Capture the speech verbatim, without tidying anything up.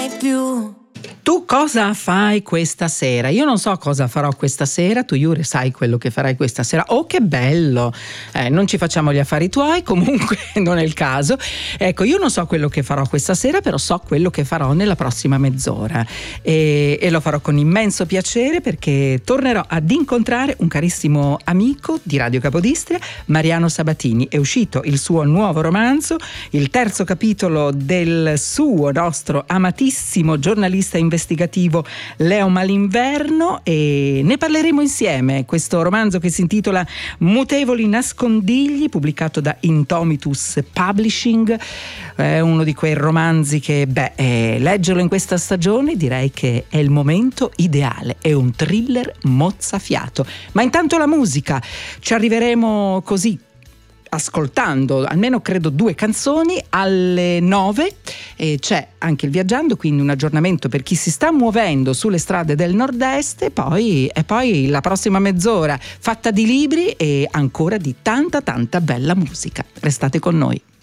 mai più. Tu cosa fai questa sera? Io non so cosa farò questa sera, tu Jure sai quello che farai questa sera. Oh, che bello! Eh, non ci facciamo gli affari tuoi, comunque non è il caso. Ecco, io non so quello che farò questa sera, però so quello che farò nella prossima mezz'ora e, e lo farò con immenso piacere, perché tornerò ad incontrare un carissimo amico di Radio Capodistria, Mariano Sabatini. È uscito il suo nuovo romanzo, il terzo capitolo del suo nostro amatissimo giornalista investigativo Leo Malinverno, e ne parleremo insieme. Questo romanzo che si intitola Mutevoli nascondigli, pubblicato da Intomitus Publishing, è uno di quei romanzi che, beh, eh, leggerlo in questa stagione direi che è il momento ideale. È un thriller mozzafiato. Ma intanto la musica, ci arriveremo così ascoltando almeno credo due canzoni. Alle nove e c'è anche il Viaggiando, quindi un aggiornamento per chi si sta muovendo sulle strade del nord-est, e poi, e poi la prossima mezz'ora fatta di libri e ancora di tanta tanta bella musica. Restate con noi.